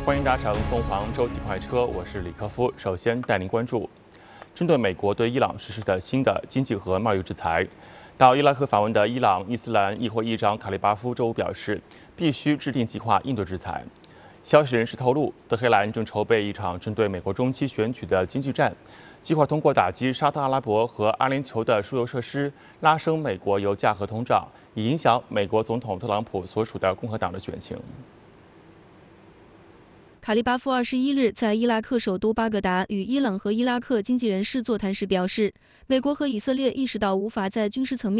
欢迎搭乘凤凰洲际快车，我是李科夫。首先带您关注，针对美国对伊朗实施的新的经济和贸易制裁，到伊拉克访问的伊朗伊斯兰议会议长卡利巴夫周五表示，必须制定计划应对制裁。消息人士透露，德黑兰正筹备一场针对美国中期选举的经济战，计划通过打击沙特阿拉伯和阿联酋的输油设施，拉升美国油价和通胀，以影响美国总统特朗普所属的共和党的选情。 卡利巴夫21日在伊拉克首都巴格达与伊朗和伊拉克经济人士座谈时表示，美国和以色列意识到无法在军事层面